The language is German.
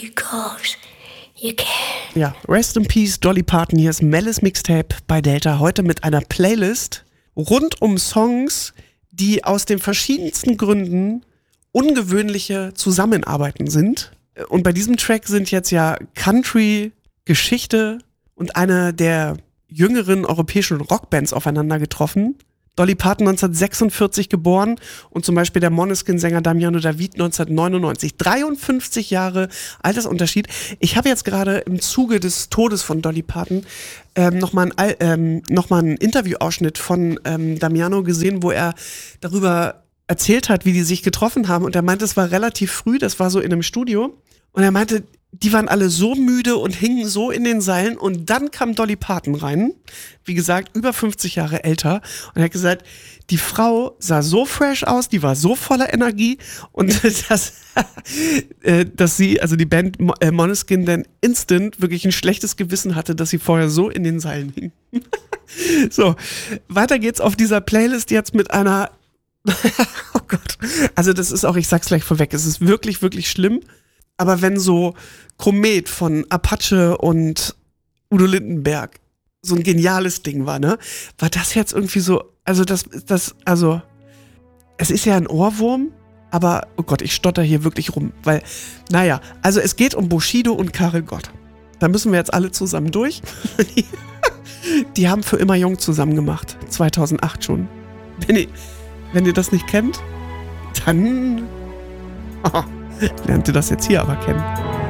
because you can. Ja, Rest in Peace, Dolly Parton. Hier ist Mel's Mixtape bei Delta. Heute mit einer Playlist rund um Songs, die aus den verschiedensten Gründen ungewöhnliche Zusammenarbeiten sind. Und bei diesem Track sind jetzt ja Country, Geschichte und eine der jüngeren europäischen Rockbands aufeinander getroffen. Dolly Parton 1946 geboren und zum Beispiel der Måneskin-Sänger Damiano David 1999. 53 Jahre Altersunterschied. Ich habe jetzt gerade im Zuge des Todes von Dolly Parton nochmal einen Interviewausschnitt von Damiano gesehen, wo er darüber erzählt hat, wie die sich getroffen haben. Und er meinte, es war relativ früh, das war so in einem Studio. Und er meinte, die waren alle so müde und hingen so in den Seilen und dann kam Dolly Parton rein, wie gesagt, über 50 Jahre älter und er hat gesagt, die Frau sah so fresh aus, die war so voller Energie und dass sie, also die Band Måneskin dann instant wirklich ein schlechtes Gewissen hatte, dass sie vorher so in den Seilen hing. So, weiter geht's auf dieser Playlist jetzt mit einer, oh Gott, also das ist auch, ich sag's gleich vorweg, es ist wirklich, wirklich schlimm. Aber wenn so Komet von Apache und Udo Lindenberg so ein geniales Ding war, ne, war das jetzt irgendwie so, also also, es ist ja ein Ohrwurm, aber, oh Gott, ich stotter hier wirklich rum, weil, naja, also es geht um Bushido und Karel Gott. Da müssen wir jetzt alle zusammen durch. Die haben für immer jung zusammen gemacht, 2008 schon. Wenn ihr das nicht kennt, dann lernt ihr das jetzt hier aber kennen.